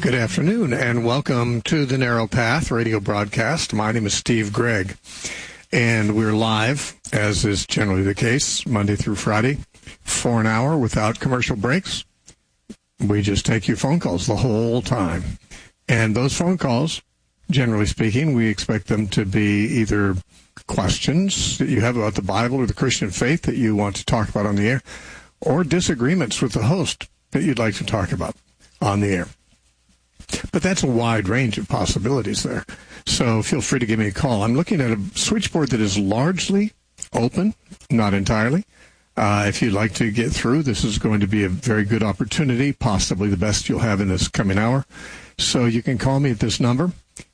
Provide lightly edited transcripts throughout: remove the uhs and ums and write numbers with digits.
Good afternoon, and welcome to the Narrow Path radio broadcast. My name is Steve Gregg, and we're live, as is generally the case, Monday through Friday, for an hour without commercial breaks. We just take your phone calls the whole time. And those phone calls, generally speaking, we expect them to be either questions that you have about the Bible or the Christian faith that you want to talk about on the air, or disagreements with the host that you'd like to talk about on the air. But that's a wide range of possibilities there. So feel free to give me a call. I'm looking at a switchboard that is largely open, not entirely. If you'd like to get through, this is going to be a very good opportunity, possibly the best you'll have in this coming hour. So you can call me at this number,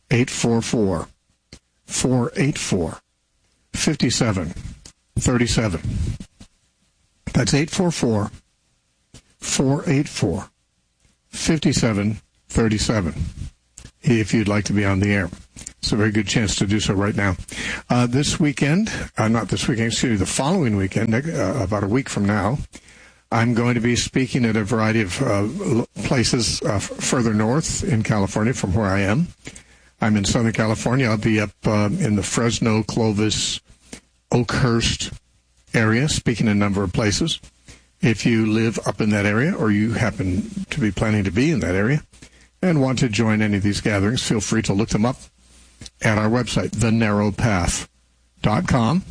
844-484-5737. That's 844-484-5737. If you'd like to be on the air. It's a very good chance to do so right now. The following weekend, about a week from now, I'm going to be speaking at a variety of places further north in California from where I am. I'm in Southern California. I'll be up in the Fresno, Clovis, Oakhurst area, speaking in a number of places. If you live up in that area, or you happen to be planning to be in that area, and want to join any of these gatherings, feel free to look them up at our website, thenarrowpath.com.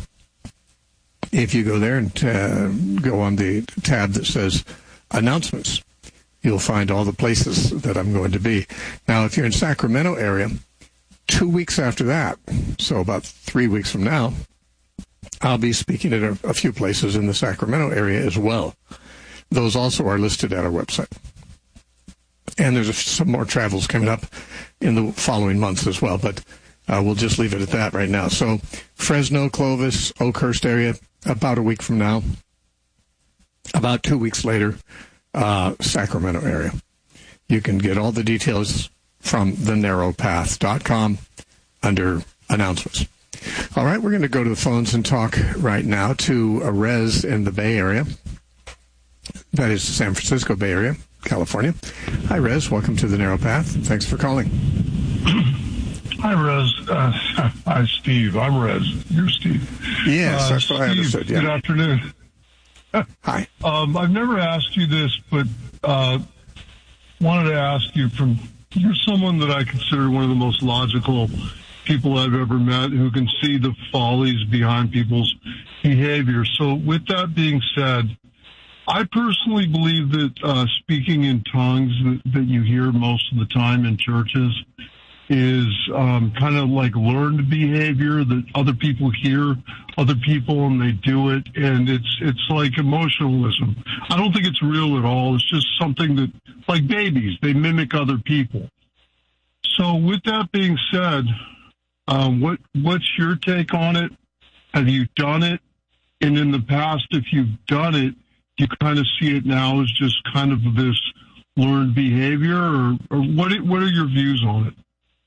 If you go there and go on the tab that says Announcements, you'll find all the places that I'm going to be. Now, if you're in Sacramento area, 2 weeks after that, so about 3 weeks from now, I'll be speaking at a few places in the Sacramento area as well. Those also are listed at our website. And there's some more travels coming up in the following months as well, but we'll just leave it at that right now. So Fresno, Clovis, Oakhurst area, about a week from now. About 2 weeks later, Sacramento area. You can get all the details from thenarrowpath.com under Announcements. All right, we're going to go to the phones and talk right now to Rez in the Bay Area. That is the San Francisco Bay Area, California. Hi, Rez. Welcome to the Narrow Path. Thanks for calling. Hi, Rez. Hi, Steve. I'm Rez. You're Steve. Yes, that's what I understood. Yeah. Good afternoon. Hi. I've never asked you this, but wanted to ask you you're someone that I consider one of the most logical people I've ever met who can see the follies behind people's behavior. So with that being said, I personally believe that speaking in tongues that you hear most of the time in churches is kind of like learned behavior that other people hear other people and they do it, and it's like emotionalism. I don't think it's real at all. It's just something that, like babies, they mimic other people. So with that being said, what's your take on it? Have you done it? And in the past, if you've done it, you kind of see it now as just kind of this learned behavior, or what are your views on it?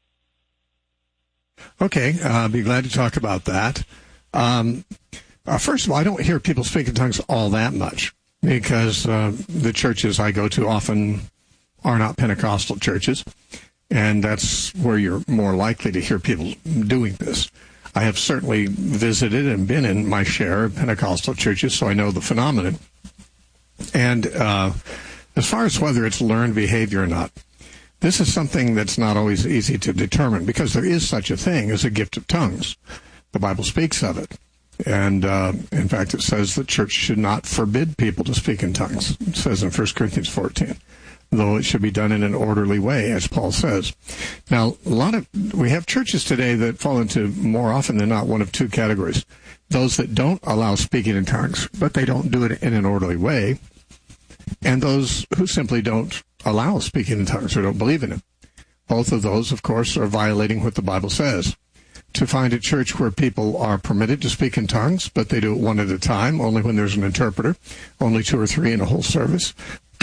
Okay, I'll be glad to talk about that. First of all, I don't hear people speak in tongues all that much because the churches I go to often are not Pentecostal churches, and that's where you're more likely to hear people doing this. I have certainly visited and been in my share of Pentecostal churches, so I know the phenomenon. And as far as whether it's learned behavior or not, this is something that's not always easy to determine because there is such a thing as a gift of tongues. The Bible speaks of it. And in fact, it says the church should not forbid people to speak in tongues. It says in 1 Corinthians 14, though it should be done in an orderly way, as Paul says. Now, we have churches today that fall into, more often than not, one of two categories. Those that don't allow speaking in tongues, but they don't do it in an orderly way, and those who simply don't allow speaking in tongues or don't believe in it. Both of those, of course, are violating what the Bible says. To find a church where people are permitted to speak in tongues, but they do it one at a time, only when there's an interpreter, only 2 or 3 in a whole service,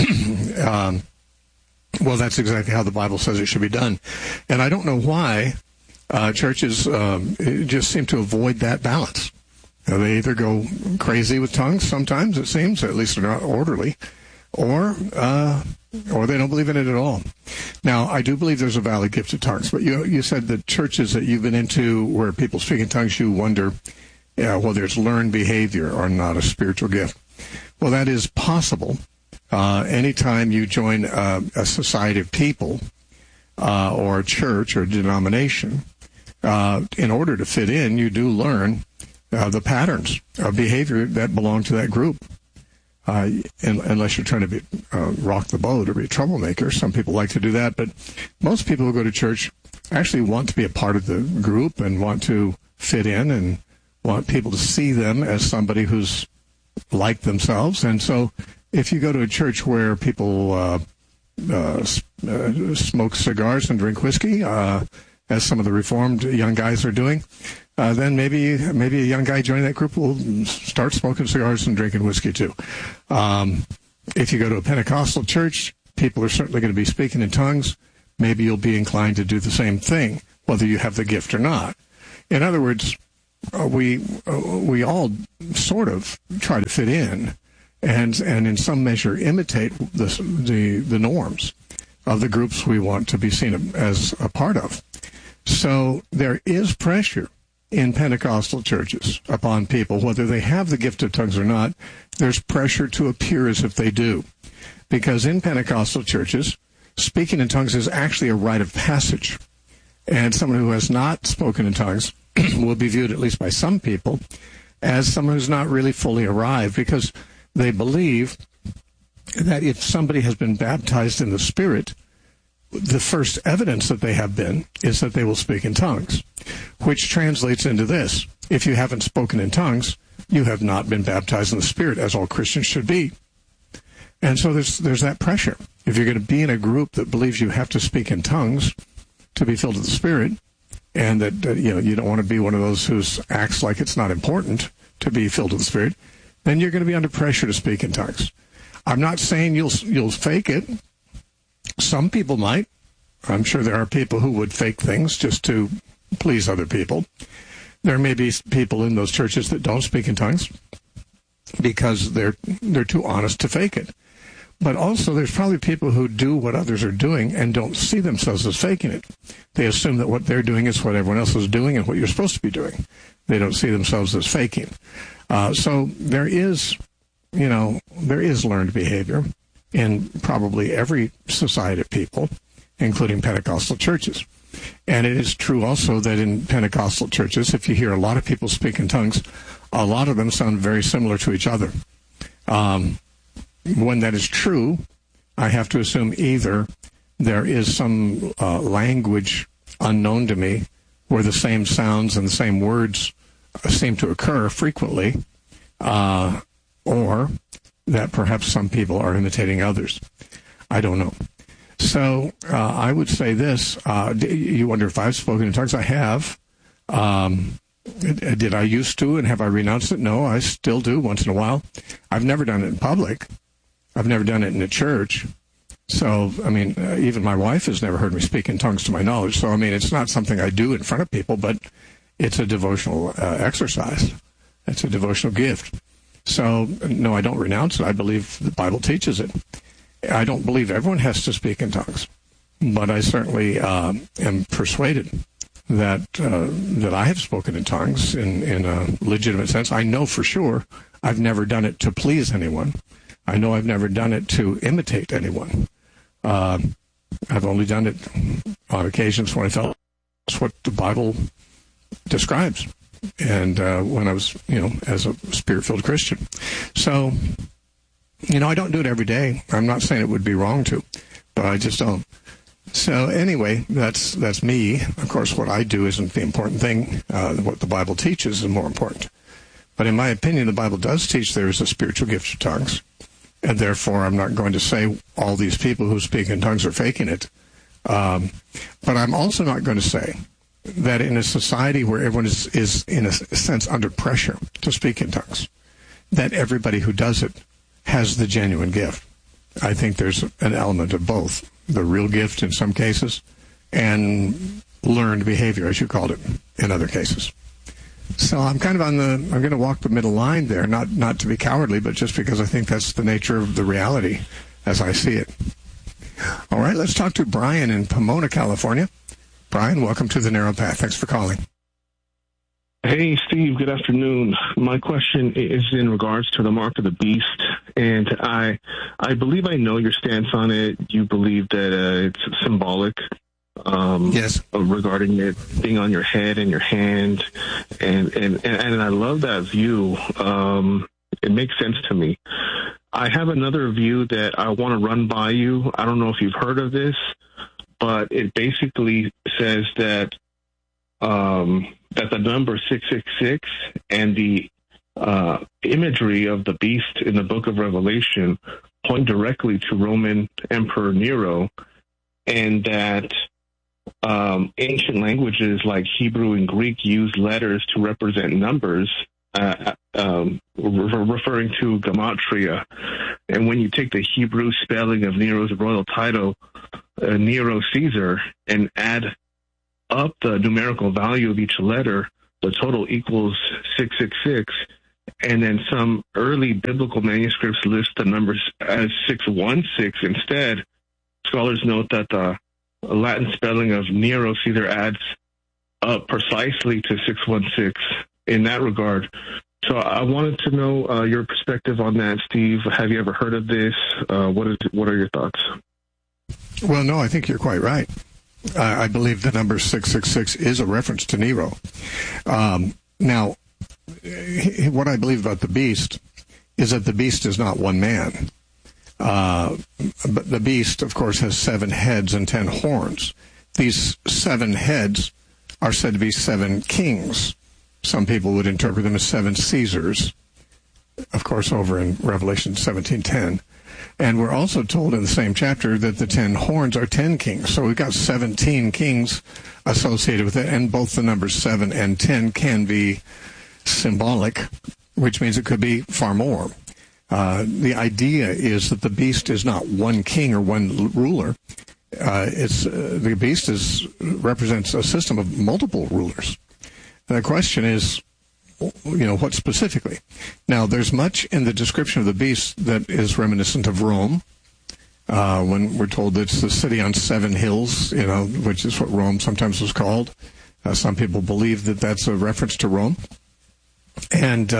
well, that's exactly how the Bible says it should be done. And I don't know why churches just seem to avoid that balance. They either go crazy with tongues sometimes, it seems, at least they're not orderly, or they don't believe in it at all. Now, I do believe there's a valid gift of tongues, but you said the churches that you've been into where people speak in tongues, you wonder whether it's learned behavior or not a spiritual gift. Well, that is possible. Anytime you join a society of people or a church or denomination, in order to fit in, you do learn the patterns of behavior that belong to that group. Unless you're trying to rock the boat or be a troublemaker. Some people like to do that, but most people who go to church actually want to be a part of the group and want to fit in and want people to see them as somebody who's like themselves. And so if you go to a church where people smoke cigars and drink whiskey, as some of the Reformed young guys are doing, then maybe a young guy joining that group will start smoking cigars and drinking whiskey too. If you go to a Pentecostal church, people are certainly going to be speaking in tongues. Maybe you'll be inclined to do the same thing, whether you have the gift or not. In other words, we all sort of try to fit in, and in some measure imitate the norms of the groups we want to be seen as a part of. So there is pressure in Pentecostal churches upon people, whether they have the gift of tongues or not. There's pressure to appear as if they do. Because in Pentecostal churches, speaking in tongues is actually a rite of passage. And someone who has not spoken in tongues will be viewed, at least by some people, as someone who's not really fully arrived, because they believe that if somebody has been baptized in the Spirit, the first evidence that they have been is that they will speak in tongues, which translates into this. If you haven't spoken in tongues, you have not been baptized in the Spirit, as all Christians should be. And so there's that pressure. If you're going to be in a group that believes you have to speak in tongues to be filled with the Spirit, and that you don't want to be one of those who acts like it's not important to be filled with the Spirit, then you're going to be under pressure to speak in tongues. I'm not saying you'll fake it. Some people might. I'm sure there are people who would fake things just to please other people. There may be people in those churches that don't speak in tongues because they're too honest to fake it. But also there's probably people who do what others are doing and don't see themselves as faking it. They assume that what they're doing is what everyone else is doing and what you're supposed to be doing. They don't see themselves as faking. So there is learned behavior in probably every society of people, including Pentecostal churches. And it is true also that in Pentecostal churches, if you hear a lot of people speak in tongues, a lot of them sound very similar to each other. When that is true, I have to assume either there is some language unknown to me where the same sounds and the same words seem to occur frequently, or that perhaps some people are imitating others. I don't know. So I would say this. You wonder if I've spoken in tongues? I have. Did I used to, and have I renounced it? No, I still do once in a while. I've never done it in public. I've never done it in a church. So, even my wife has never heard me speak in tongues to my knowledge. So, it's not something I do in front of people, but it's a devotional exercise. It's a devotional gift. So, no, I don't renounce it. I believe the Bible teaches it. I don't believe everyone has to speak in tongues, but I certainly am persuaded that I have spoken in tongues in a legitimate sense. I know for sure I've never done it to please anyone. I know I've never done it to imitate anyone. I've only done it on occasions when I felt that's what the Bible describes. And when I was, as a Spirit-filled Christian. So, I don't do it every day. I'm not saying it would be wrong to, but I just don't. So anyway, that's me. Of course, what I do isn't the important thing. What the Bible teaches is more important. But in my opinion, the Bible does teach there is a spiritual gift of tongues. And therefore, I'm not going to say all these people who speak in tongues are faking it. But I'm also not going to say that in a society where everyone is in a sense under pressure to speak in tongues, that everybody who does it has the genuine gift. I think there's an element of both, the real gift in some cases and learned behavior, as you called it, in other cases. So I'm kind of I'm going to walk the middle line there, not to be cowardly, but just because I think that's the nature of the reality as I see it. All right, let's talk to Brian in Pomona, California. Brian, welcome to The Narrow Path. Thanks for calling. Hey, Steve. Good afternoon. My question is in regards to the mark of the beast, and I believe I know your stance on it. You believe that it's symbolic, yes, regarding it being on your head and your hand, and I love that view. It makes sense to me. I have another view that I want to run by you. I don't know if you've heard of this, but it basically says that that the number 666 and the imagery of the beast in the book of Revelation point directly to Roman Emperor Nero, and that ancient languages like Hebrew and Greek use letters to represent numbers, referring to gematria. And when you take the Hebrew spelling of Nero's royal title, Nero Caesar, and add up the numerical value of each letter, the total equals 666. And then some early biblical manuscripts list the numbers as 616 instead. Scholars note that the Latin spelling of Nero Caesar adds up precisely to 616 in that regard. So I wanted to know your perspective on that, Steve. Have you ever heard of this? What are your thoughts? Well, no, I think you're quite right. I believe the number 666 is a reference to Nero. Now, what I believe about the beast is that the beast is not one man. But the beast, of course, has 7 heads and 10 horns. These 7 heads are said to be 7 kings. Some people would interpret them as 7 Caesars, of course, over in Revelation 17:10. And we're also told in the same chapter that the 10 horns are 10 kings. So we've got 17 kings associated with it, and both the numbers 7 and 10 can be symbolic, which means it could be far more. The idea is that the beast is not one king or one ruler. The beast represents a system of multiple rulers. And the question is, what specifically? Now, there's much in the description of the beast that is reminiscent of Rome. When we're told that it's the city on 7 hills, which is what Rome sometimes was called. Some people believe that that's a reference to Rome. And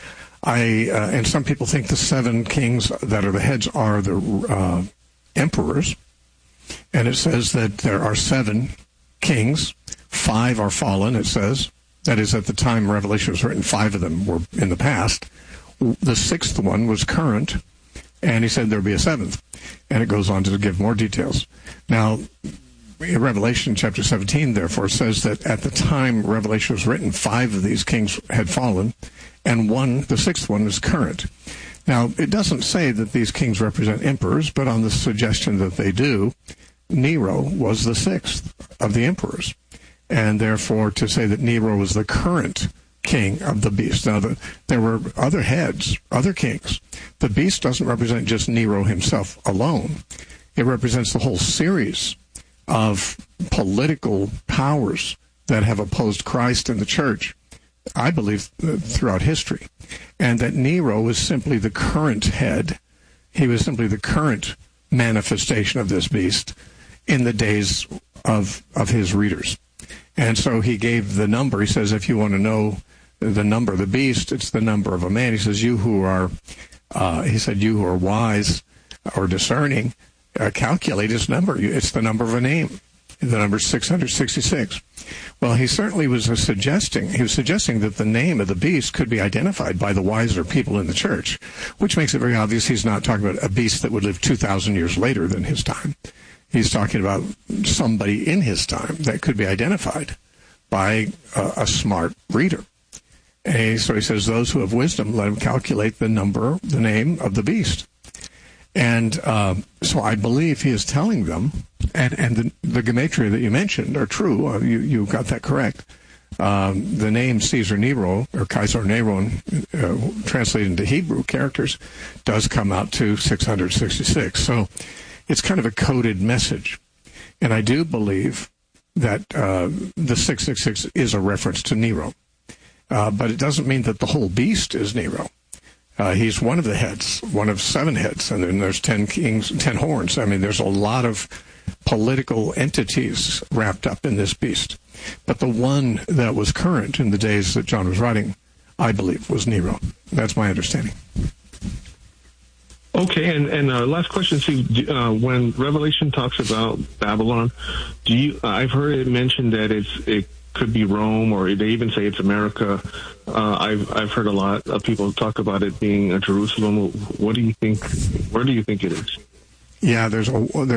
and some people think the 7 kings that are the heads are the emperors. And it says that there are 7 kings. 5 are fallen, it says. That is, at the time Revelation was written, 5 of them were in the past. The 6th one was current, and he said there would be a 7th. And it goes on to give more details. Now, Revelation chapter 17, therefore, says that at the time Revelation was written, 5 of these kings had fallen, and the 6th one is current. Now, it doesn't say that these kings represent emperors, but on the suggestion that they do, Nero was the 6th of the emperors. And therefore, to say that Nero was the current king of the beast. Now, there were other heads, other kings. The beast doesn't represent just Nero himself alone. It represents the whole series of political powers that have opposed Christ and the church, I believe, throughout history. And that Nero was simply the current head. He was simply the current manifestation of this beast in the days of his readers. And so he gave the number. He says, if you want to know the number of the beast, it's the number of a man. He says, you who are wise or discerning, calculate his number. It's the number of a name. The number is 666. Well, he certainly was suggesting that the name of the beast could be identified by the wiser people in the church, which makes it very obvious he's not talking about a beast that would live 2,000 years later than his time. He's talking about somebody in his time that could be identified by a smart reader. And so he says, those who have wisdom, let them calculate the name of the beast. And so I believe he is telling them, and the gematria that you mentioned are true. You got that correct. The name Caesar Nero, or Kaiser Nero, translated into Hebrew characters, does come out to 666. So it's kind of a coded message. And I do believe that the 666 is a reference to Nero. But it doesn't mean that the whole beast is Nero. He's one of the heads, one of 7 heads, and then there's 10 kings, 10 horns. I mean, there's a lot of political entities wrapped up in this beast. But the one that was current in the days that John was writing, I believe, was Nero. That's my understanding. Okay, and last question, Steve. When Revelation talks about Babylon, I've heard it mentioned that it could be Rome, or they even say it's America. I've heard a lot of people talk about it being Jerusalem. What do you think? Where do you think it is? Yeah, there's a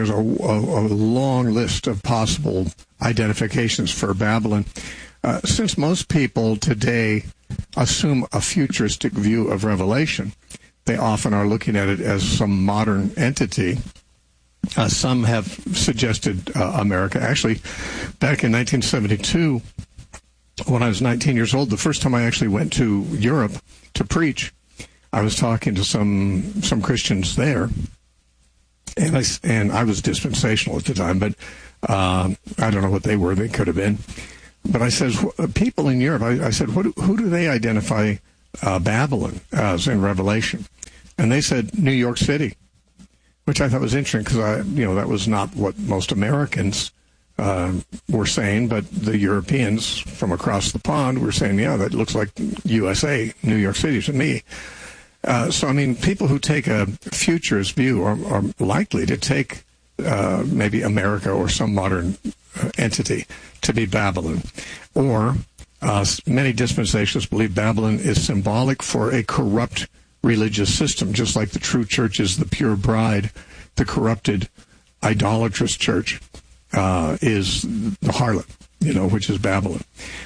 long list of possible identifications for Babylon. Since most people today assume a futuristic view of Revelation, they often are looking at it as some modern entity. Some have suggested America. Actually, back in 1972, when I was 19 years old, the first time I actually went to Europe to preach, I was talking to some Christians there, and I was dispensational at the time, but I don't know what they were. They could have been. But I said, people in Europe, I said, who do they identify Babylon as in Revelation? And they said New York City, which I thought was interesting because that was not what most Americans were saying, but the Europeans from across the pond were saying, yeah, that looks like USA, New York City to me. So, I mean, people who take a futurist view are likely to take maybe America or some modern entity to be Babylon. Or many dispensationalists believe Babylon is symbolic for a corrupt religious system, just like the true church is the pure bride. The corrupted, idolatrous church is the harlot, which is Babylon.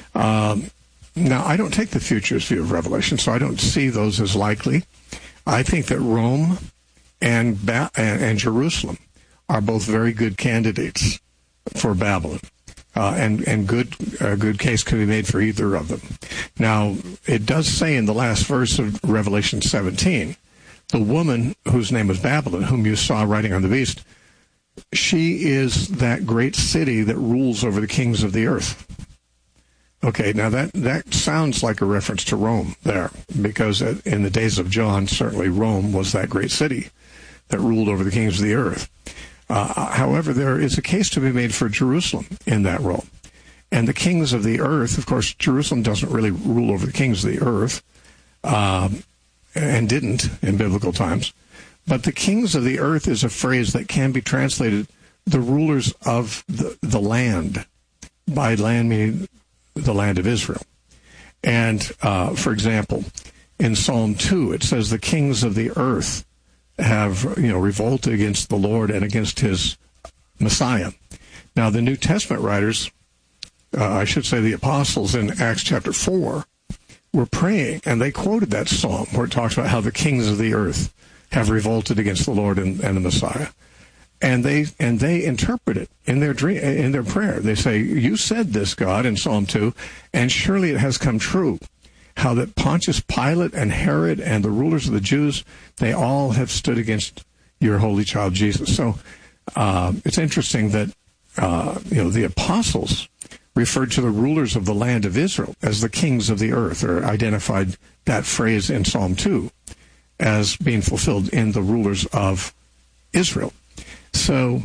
Now, I don't take the futurist view of Revelation, so I don't see those as likely. I think that Rome and Jerusalem are both very good candidates for Babylon, and a good case could be made for either of them. Now, it does say in the last verse of Revelation 17, the woman whose name was Babylon, whom you saw riding on the beast, she is that great city that rules over the kings of the earth. Okay, now that sounds like a reference to Rome there, because in the days of John, certainly Rome was that great city that ruled over the kings of the earth. However, there is a case to be made for Jerusalem in that role. And the kings of the earth, of course, Jerusalem doesn't really rule over the kings of the earth, and didn't in biblical times. But the kings of the earth is a phrase that can be translated the rulers of the land, by land meaning the land of Israel. And, for example, in Psalm 2, it says the kings of the earth have, revolted against the Lord and against his Messiah. Now, the New Testament writers, I should say the apostles in Acts chapter 4, were praying, and they quoted that psalm where it talks about how the kings of the earth have revolted against the Lord and the Messiah. And they interpret it in their prayer. They say, you said this, God, in Psalm 2, and surely it has come true, how that Pontius Pilate and Herod and the rulers of the Jews, they all have stood against your holy child Jesus. So it's interesting that the apostles referred to the rulers of the land of Israel as the kings of the earth, or identified that phrase in Psalm 2 as being fulfilled in the rulers of Israel. So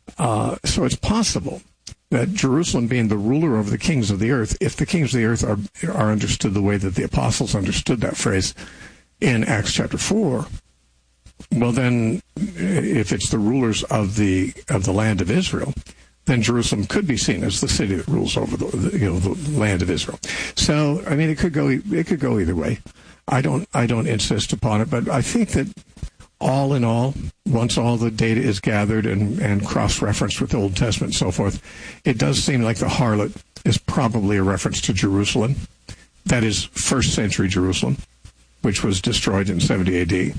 it's possible that Jerusalem being the ruler over the kings of the earth, if the kings of the earth are understood the way that the apostles understood that phrase in Acts chapter 4, well then, if it's the rulers of the land of Israel, then Jerusalem could be seen as the city that rules over the land of Israel. So, I mean, it could go either way. I don't insist upon it, but I think that all in all, once all the data is gathered and cross-referenced with the Old Testament and so forth, it does seem like the harlot is probably a reference to Jerusalem. That is first century Jerusalem, which was destroyed in 70 A.D.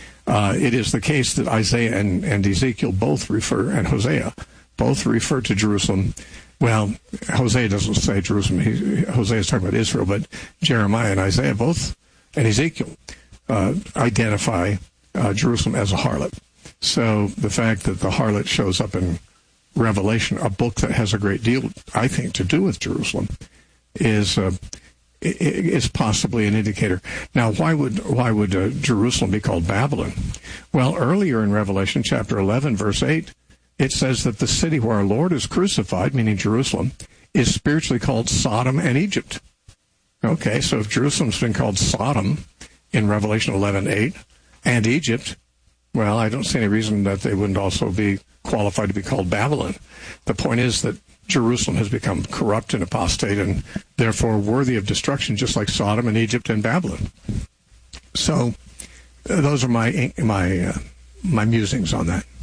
It is the case that Isaiah and Ezekiel both refer, and Hosea, both refer to Jerusalem. Well, Hosea doesn't say Jerusalem. Hosea is talking about Israel, but Jeremiah and Isaiah both, and Ezekiel, identify Jerusalem as a harlot. So the fact that the harlot shows up in Revelation, a book that has a great deal, I think, to do with Jerusalem, is is possibly an indicator. Now, why would Jerusalem be called Babylon? Well, earlier in Revelation chapter 11, verse 8, it says that the city where our Lord is crucified, meaning Jerusalem, is spiritually called Sodom and Egypt. Okay, so if Jerusalem's been called Sodom in Revelation 11:8 and Egypt, well, I don't see any reason that they wouldn't also be qualified to be called Babylon. The point is that Jerusalem has become corrupt and apostate and therefore worthy of destruction, just like Sodom and Egypt and Babylon. So those are my musings on that.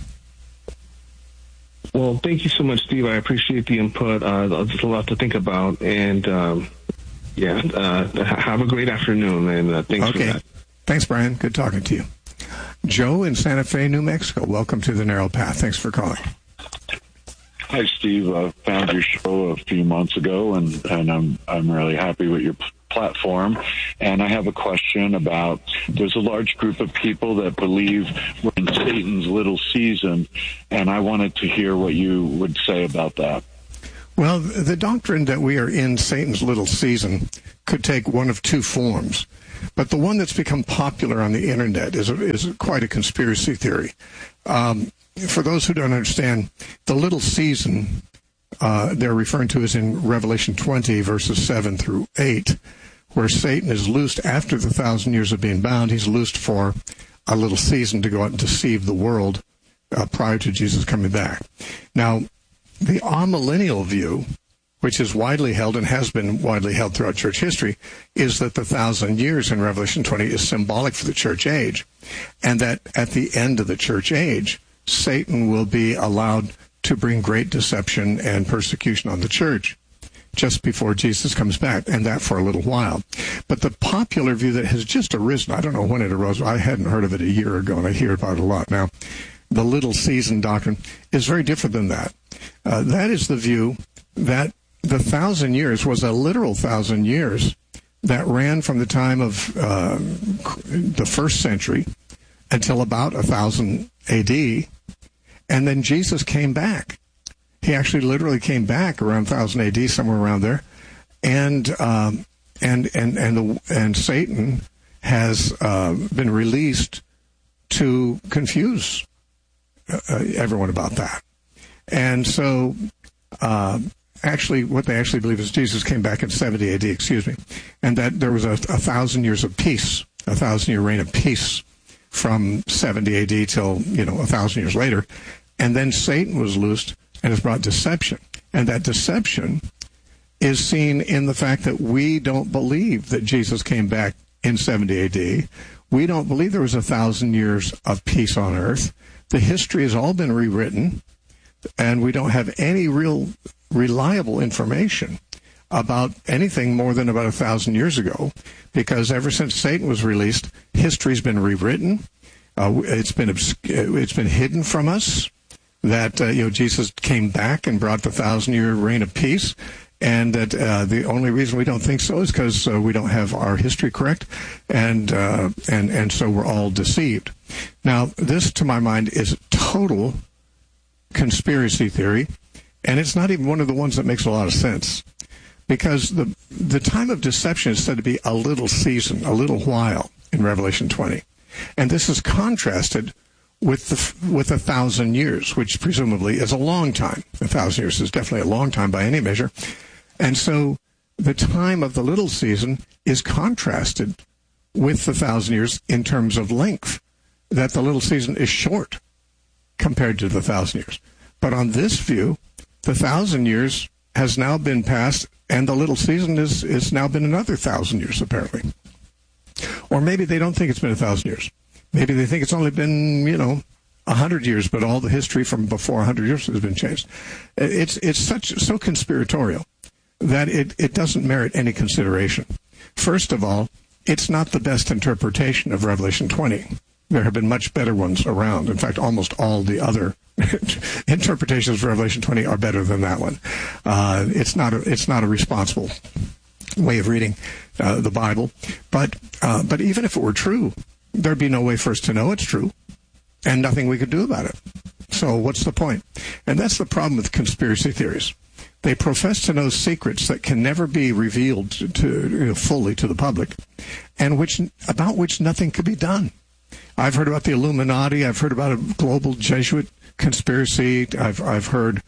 Well, thank you so much, Steve. I appreciate the input. There's a lot to think about. And, have a great afternoon, and thanks for that. Thanks, Brian. Good talking to you. Joe in Santa Fe, New Mexico. Welcome to The Narrow Path. Thanks for calling. Hi, Steve. I found your show a few months ago, and I'm really happy with your platform. And I have a question about, there's a large group of people that believe we're in Satan's little season, and I wanted to hear what you would say about that. Well, the doctrine that we are in Satan's little season could take one of two forms. But the one that's become popular on the internet is quite a conspiracy theory. For those who don't understand, the little season they're referring to is in Revelation 20, verses 7 through 8, where Satan is loosed after the 1,000 years of being bound. He's loosed for a little season to go out and deceive the world prior to Jesus coming back. Now, the amillennial view, which is widely held and has been widely held throughout church history, is that the 1,000 years in Revelation 20 is symbolic for the church age, and that at the end of the church age, Satan will be allowed to bring great deception and persecution on the church just before Jesus comes back, and that for a little while. But the popular view that has just arisen, I don't know when it arose, I hadn't heard of it a year ago, and I hear about it a lot now, the little season doctrine is very different than that. That is the view that the 1,000 years was a literal 1,000 years that ran from the time of the first century until about 1000 A.D., and then Jesus came back. He actually literally came back around 1000 A.D., somewhere around there, and Satan has been released to confuse everyone about that. And so, actually, what they actually believe is Jesus came back in 70 A.D., and that there was a 1,000 years of peace, a 1,000-year reign of peace from 70 A.D. till, 1,000 years later. And then Satan was loosed and has brought deception. And that deception is seen in the fact that we don't believe that Jesus came back in 70 A.D. We don't believe there was 1,000 years of peace on earth. The history has all been rewritten, and we don't have any real reliable information about anything more than about 1,000 years ago, because ever since Satan was released, history's been rewritten. It's been hidden from us that Jesus came back and brought the 1,000-year reign of peace, and that the only reason we don't think so is because we don't have our history correct, and so we're all deceived. Now, this, to my mind, is total conspiracy theory, and it's not even one of the ones that makes a lot of sense, because the time of deception is said to be a little season, a little while in Revelation 20, and this is contrasted with 1,000 years, which presumably is a long time. 1,000 years is definitely a long time by any measure, and so the time of the little season is contrasted with the 1,000 years in terms of length, that the little season is short compared to the 1,000 years. But on this view, the 1,000 years has now been passed, and the little season is now been another 1,000 years, apparently. Or maybe they don't think it's been 1,000 years. Maybe they think it's only been, 100 years, but all the history from before 100 years has been changed. It's so conspiratorial that it doesn't merit any consideration. First of all, it's not the best interpretation of Revelation 20. There have been much better ones around. In fact, almost all the other interpretations of Revelation 20 are better than that one. It's not a responsible way of reading the Bible. But even if it were true, there'd be no way for us to know it's true, and nothing we could do about it. So what's the point? And that's the problem with conspiracy theories. They profess to know secrets that can never be revealed to fully to the public, and about which nothing could be done. I've heard about the Illuminati. I've heard about a global Jesuit conspiracy. I've heard,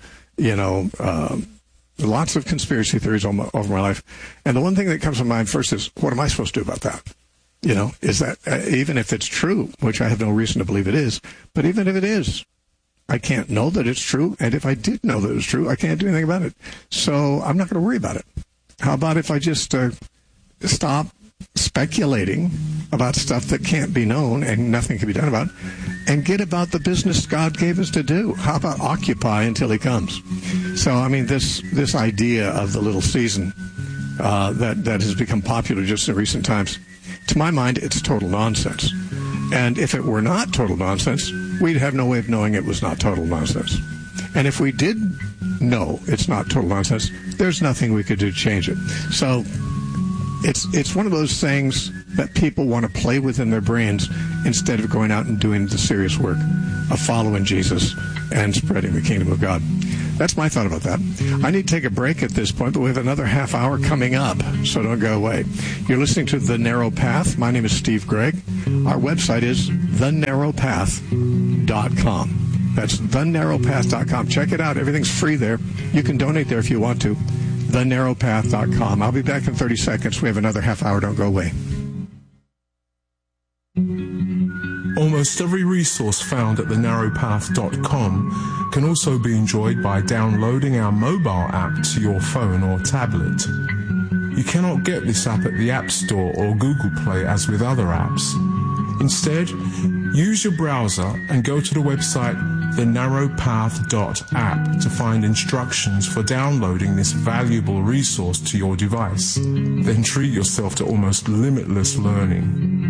lots of conspiracy theories over my life. And the one thing that comes to mind first is, what am I supposed to do about that? Is that, even if it's true, which I have no reason to believe it is, but even if it is, I can't know that it's true. And if I did know that it's true, I can't do anything about it. So I'm not going to worry about it. How about if I just stop speculating about stuff that can't be known and nothing can be done about, and get about the business God gave us to do? How about occupy until he comes? So, I mean, this idea of the little season that has become popular just in recent times, to my mind, it's total nonsense. And if it were not total nonsense, we'd have no way of knowing it was not total nonsense. And if we did know it's not total nonsense, there's nothing we could do to change it. So it's one of those things that people want to play with in their brains instead of going out and doing the serious work of following Jesus and spreading the kingdom of God. That's my thought about that. I need to take a break at this point, but we have another half hour coming up, so don't go away. You're listening to The Narrow Path. My name is Steve Gregg. Our website is thenarrowpath.com. That's thenarrowpath.com. Check it out. Everything's free there. You can donate there if you want to. thenarrowpath.com. I'll be back in 30 seconds. We have another half hour. Don't go away. Almost every resource found at thenarrowpath.com can also be enjoyed by downloading our mobile app to your phone or tablet. You cannot get this app at the App Store or Google Play as with other apps. Instead, use your browser and go to the website thenarrowpath.app to find instructions for downloading this valuable resource to your device. Then treat yourself to almost limitless learning.